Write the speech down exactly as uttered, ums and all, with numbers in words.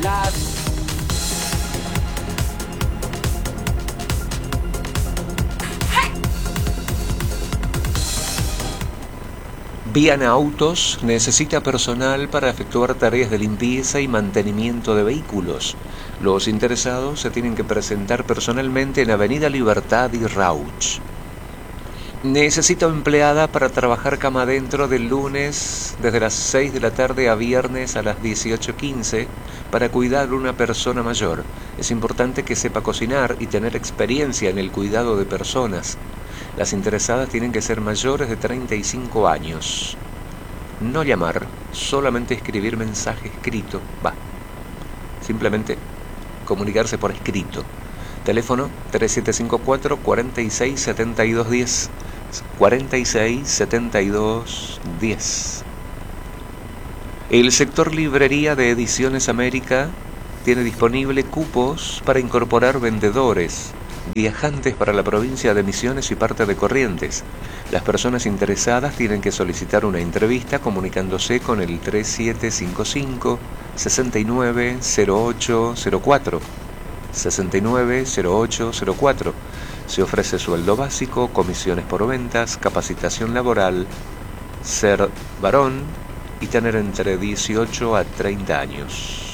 Viana Autos necesita personal para efectuar tareas de limpieza y mantenimiento de vehículos. Los interesados se tienen que presentar personalmente en Avenida Libertad y Rauch. Necesita empleada para trabajar cama adentro del lunes desde las seis de la tarde a viernes a las dieciocho quince para cuidar a una persona mayor. Es importante que sepa cocinar y tener experiencia en el cuidado de personas. Las interesadas tienen que ser mayores de treinta y cinco años. No llamar, solamente escribir mensaje escrito. Va, simplemente comunicarse por escrito. Teléfono tres siete cinco cuatro, cuatro seis, siete dos uno cero. cuatro seis, siete dos uno cero. El sector librería de Ediciones América tiene disponible cupos para incorporar vendedores, viajantes para la provincia de Misiones y parte de Corrientes. Las personas interesadas tienen que solicitar una entrevista comunicándose con el tres siete cinco cinco, seis nueve cero ocho cero cuatro. seis nueve cero ocho cero cuatro. Se ofrece sueldo básico, comisiones por ventas, capacitación laboral, ser varón y tener entre dieciocho a treinta años.